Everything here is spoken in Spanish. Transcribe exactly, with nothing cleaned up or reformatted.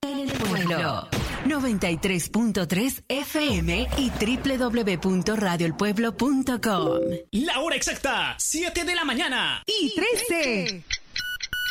En el pueblo. noventa y tres punto tres F M y doble u doble u doble u punto radio el pueblo punto com. La hora exacta, siete de la mañana. Y trece.